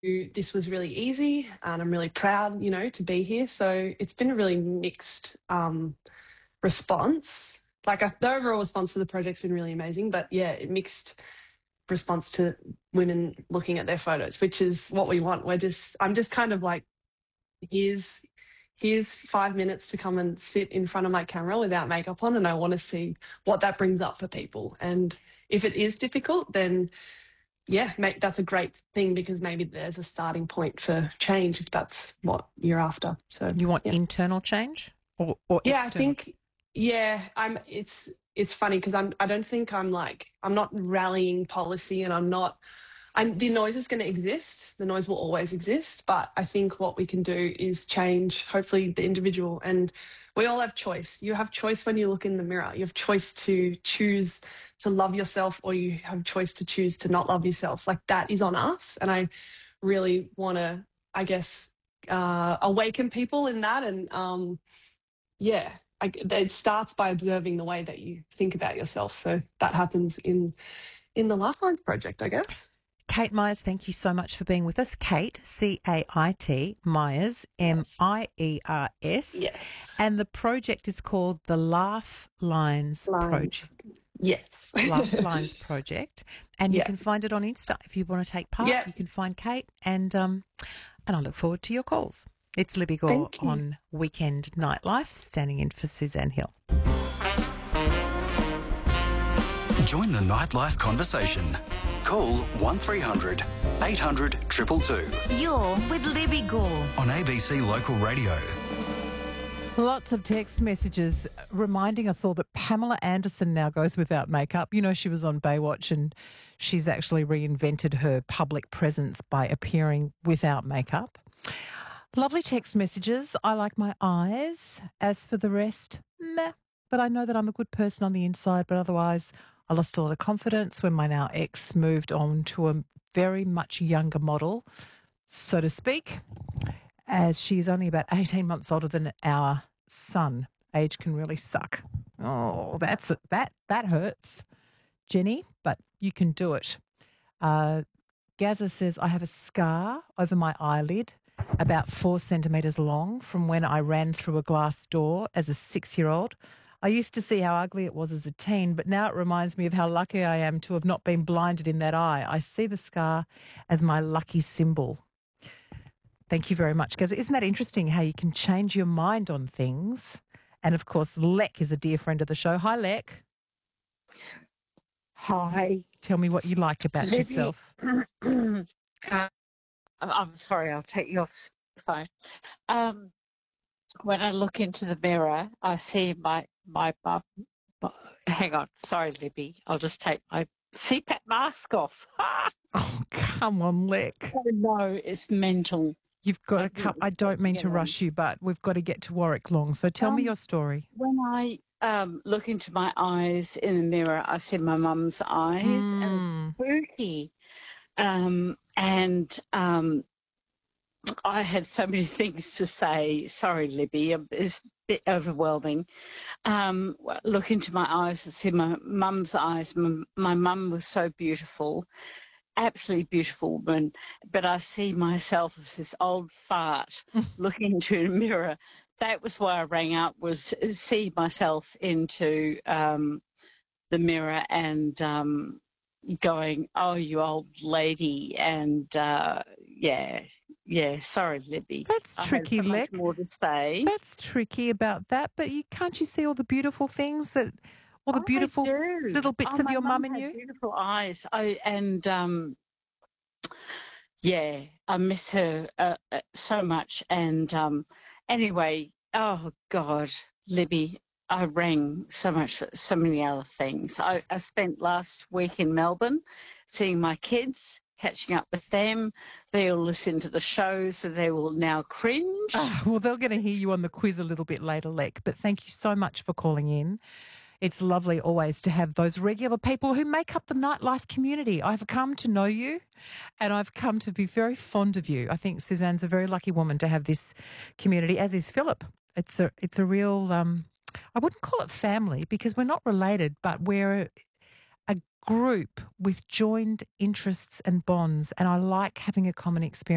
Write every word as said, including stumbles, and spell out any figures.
this was really easy and I'm really proud, you know, to be here. So it's been a really mixed um, response. Like I, the overall response to the project's been really amazing, but yeah, it mixed response to women looking at their photos, which is what we want. We're just, I'm just kind of like, here's, here's five minutes to come and sit in front of my camera without makeup on, and I want to see what that brings up for people. And if it is difficult, then yeah, mate, that's a great thing, because maybe there's a starting point for change if that's what you're after. So you want yeah. internal change or, or yeah, external? I think yeah, I'm. It's it's funny because I'm. I don't think I'm like I'm not rallying policy, and I'm not. And the noise is going to exist. The noise will always exist. But I think what we can do is change, hopefully, the individual. And we all have choice. You have choice when you look in the mirror. You have choice to choose to love yourself, or you have choice to choose to not love yourself. Like, that is on us. And I really want to, I guess, uh, awaken people in that. And um, yeah, I, it starts by observing the way that you think about yourself. So that happens in in the Lifelines project, I guess. Kate Myers, thank you so much for being with us. Kate, C A I T, Myers, M I E R S. Yes. And the project is called the Laugh Lines Lines. Project. Yes. Laugh Lines Project. And Yeah. you can find it on Insta if you want to take part. Yeah. You can find Kate, and um, and I look forward to your calls. It's Libby Gore Thank you. on Weekend Nightlife, standing in for Suzanne Hill. Join the nightlife conversation. Call one three hundred eight hundred two two two You're with Libby Gore on A B C Local Radio. Lots of text messages reminding us all that Pamela Anderson now goes without makeup. You know, she was on Baywatch, and she's actually reinvented her public presence by appearing without makeup. Lovely text messages. I like my eyes. As for the rest, meh. But I know that I'm a good person on the inside, but otherwise I lost a lot of confidence when my now ex moved on to a very much younger model, so to speak, as she's only about eighteen months older than our son. Age can really suck. Oh, that's that that hurts, Jenny, but you can do it. Uh, Gaza says, I have a scar over my eyelid about four centimetres long from when I ran through a glass door as a six-year-old. I used to see how ugly it was as a teen, but now it reminds me of how lucky I am to have not been blinded in that eye. I see the scar as my lucky symbol. Thank you very much, Gaza. Isn't that interesting how you can change your mind on things? And, of course, Lek is a dear friend of the show. Hi, Lek. Hi. Tell me what you like about Libby, yourself. uh, I'm sorry, I'll take you off the phone. Um, when I look into the mirror, I see my my bum. Hang on, sorry, Libby. I'll just take my C PAP mask off. Oh, come on, Lek. Oh, no, it's mental. You've got I to come. think I we've got don't to mean get to on. rush you, but we've got to get to Warwick Long. So tell me Um, your story. When I um, look into my eyes in the mirror, I see my mum's eyes, and Mm. it's spooky. Um, and um, I had so many things to say. Sorry, Libby, um, it's a bit overwhelming. Um, look into my eyes and see my mum's eyes. My, my mum was so beautiful, absolutely beautiful woman, but I see myself as this old fart looking into a mirror. That was why I rang up, was see myself into um, the mirror and um, going, oh, you old lady, and uh, yeah, yeah, sorry, Libby. That's I had tricky, so much Lek. more to say. That's tricky about that, but you can't you see all the beautiful things that, all the I beautiful do. little bits Oh, of my your mum and had you? beautiful eyes. I and um, yeah, I miss her uh, uh, so much. And um, anyway, oh God, Libby, I rang so much for so many other things. I, I spent last week in Melbourne seeing my kids, catching up with them. They all listen to the show, so they will now cringe. Ah, well, they're going to hear you on the quiz a little bit later, Lek, but thank you so much for calling in. It's lovely always to have those regular people who make up the nightlife community. I've come to know you and I've come to be very fond of you. I think Suzanne's a very lucky woman to have this community, as is Philip. It's a, it's a real, um, I wouldn't call it family because we're not related, but we're a group with joined interests and bonds, and I like having a common experience.